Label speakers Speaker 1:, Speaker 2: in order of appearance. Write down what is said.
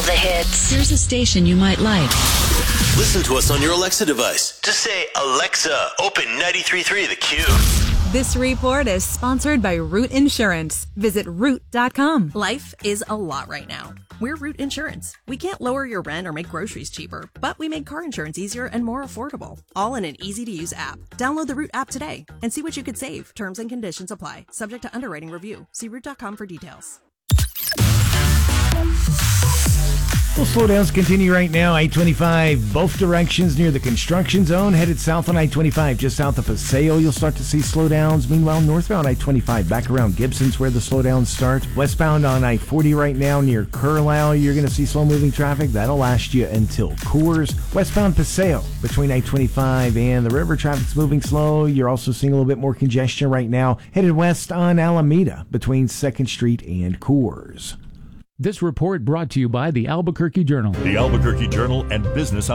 Speaker 1: all the hits.
Speaker 2: Here's a station you might like.
Speaker 3: Listen to us on your Alexa device. Just say, Alexa, open 93.3 The Q.
Speaker 4: This report is sponsored by Root Insurance. Visit root.com.
Speaker 5: Life is a lot right now. We're Root Insurance. We can't lower your rent or make groceries cheaper, but we make car insurance easier and more affordable, all in an easy-to-use app. Download the Root app today and see what you could save. Terms and conditions apply. Subject to underwriting review. See root.com for details.
Speaker 6: Well, slowdowns continue right now. I-25, both directions near the construction zone. Headed south on I-25, just south of Paseo, you'll start to see slowdowns. Meanwhile, northbound I-25, back around Gibson's where the slowdowns start. Westbound on I-40 right now near Carlisle, you're going to see slow-moving traffic. That'll last you until Coors. Westbound Paseo, between I-25 and the river, traffic's moving slow. You're also seeing a little bit more congestion right now. Headed west on Alameda, between 2nd Street and Coors.
Speaker 7: This report brought to you by the Albuquerque Journal.
Speaker 8: The Albuquerque Journal and Business